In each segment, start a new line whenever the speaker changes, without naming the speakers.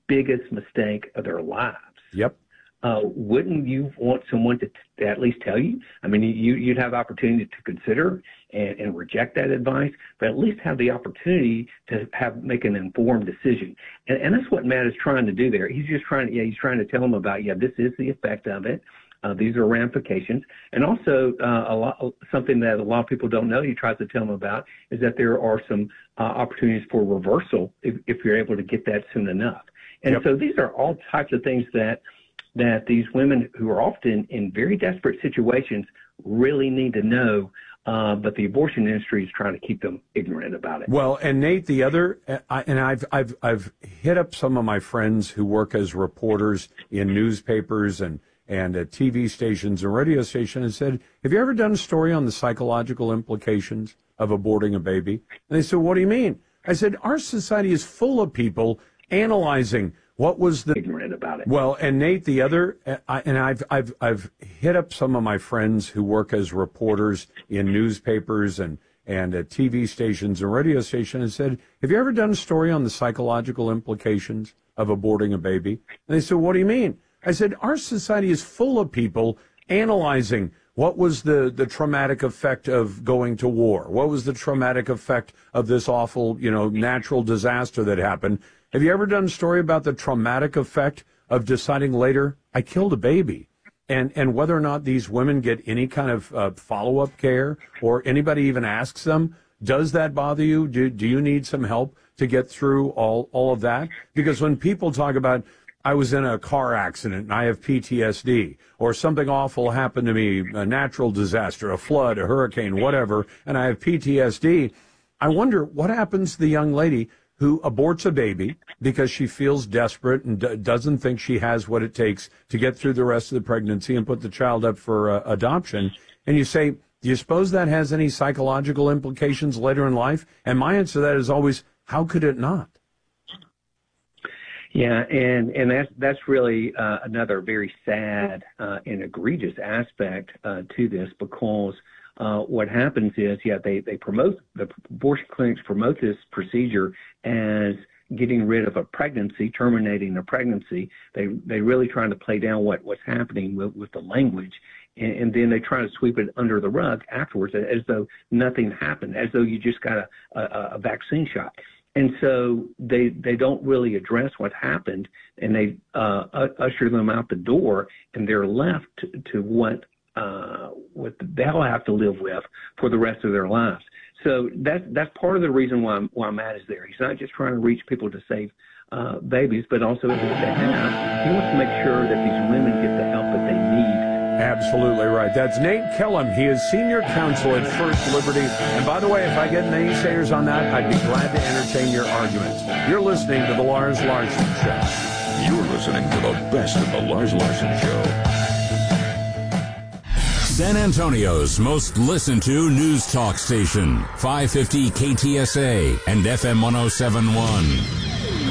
biggest mistake of their lives.
Yep.
Wouldn't you want someone to at least tell you? I mean, you'd have opportunity to consider and reject that advice, but at least have the opportunity to make an informed decision. And that's what Matt is trying to do there. He's just trying to tell them about, this is the effect of it. These are ramifications. And also something that a lot of people don't know he tries to tell them about is that there are some opportunities for reversal if you're able to get that soon enough. And so these are all types of things that these women who are often in very desperate situations really need to know, but the abortion industry is trying to keep them ignorant about it.
Well, and Nate, the other, I've hit up some of my friends who work as reporters in newspapers and at TV stations and radio stations and said, have you ever done a story on the psychological implications of aborting a baby? And they said, what do you mean? I said, our society is full of people analyzing what was the
ignorant about it.
Well, and Nate, the other, I've hit up some of my friends who work as reporters in newspapers and at TV stations and radio stations and said, have you ever done a story on the psychological implications of aborting a baby? And they said, what do you mean? I said, our society is full of people analyzing what was the traumatic effect of going to war? What was the traumatic effect of this awful, natural disaster that happened? Have you ever done a story about the traumatic effect of deciding later, I killed a baby? And whether or not these women get any kind of follow-up care or anybody even asks them, does that bother you? Do you need some help to get through all of that? Because when people talk about, I was in a car accident and I have PTSD, or something awful happened to me, a natural disaster, a flood, a hurricane, whatever, and I have PTSD, I wonder what happens to the young lady who aborts a baby because she feels desperate and doesn't think she has what it takes to get through the rest of the pregnancy and put the child up for adoption. And you say, do you suppose that has any psychological implications later in life? And my answer to that is always, how could it not?
Yeah, and that's really another very sad and egregious aspect to this, because what happens is, they promote, the abortion clinics promote this procedure as getting rid of a pregnancy, terminating a pregnancy. They really trying to play down what's happening with the language, and then they try to sweep it under the rug afterwards as though nothing happened, as though you just got a vaccine shot. And so they don't really address what happened, and they usher them out the door, and they're left to what they'll have to live with for the rest of their lives. So that's part of the reason why Matt is there. He's not just trying to reach people to save babies, but also if they have, he wants to make sure that these women get the help that they need.
Absolutely right. That's Nate Kellum. He is senior counsel at First Liberty. And by the way, if I get naysayers on that, I'd be glad to entertain your arguments. You're listening to The Lars Larson Show.
You're listening to the best of The Lars Larson Show.
San Antonio's most listened to news talk station, 550 KTSA and FM 107.1.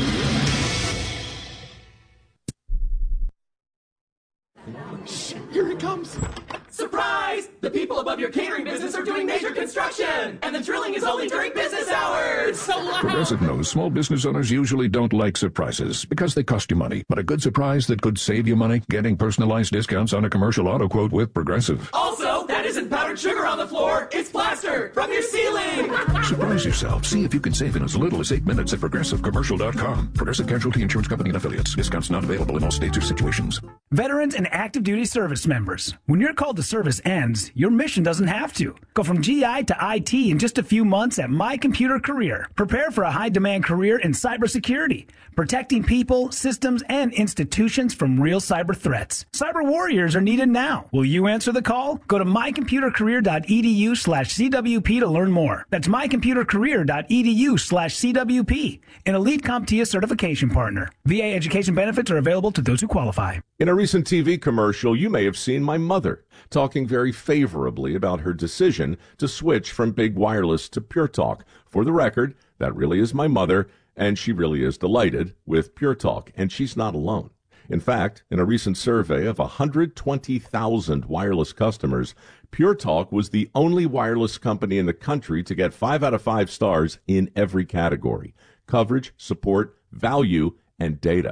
Here it comes. Surprise! The people above your catering business are doing major construction, and the drilling is only during business hours. So loud.
Progressive knows small business owners usually don't like surprises because they cost you money. But a good surprise that could save you money, getting personalized discounts on a commercial auto quote with Progressive.
Also, that isn't powdered sugar on the floor. It's plaster from your ceiling.
Surprise yourself. See if you can save in as little as 8 minutes at ProgressiveCommercial.com. Progressive Casualty Insurance Company and Affiliates. Discounts not available in all states or situations.
Veterans and active duty service members. When your call to service ends, your mission doesn't have to. Go from GI to IT in just a few months at My Computer Career. Prepare for a high-demand career in cybersecurity, protecting people, systems, and institutions from real cyber threats. Cyber warriors are needed now. Will you answer the call? Go to mycomputercareer.edu/CWP to learn more. That's mycomputercareer.edu/CWP, an elite CompTIA certification partner. VA education benefits are available to those who qualify.
In a recent TV commercial, you may have seen my mother talking very favorably about her decision to switch from Big Wireless to Pure Talk. For the record, that really is my mother, and she really is delighted with Pure Talk, and she's not alone. In fact, in a recent survey of 120,000 wireless customers, Pure Talk was the only wireless company in the country to get 5 out of 5 stars in every category: coverage, support, value, and data.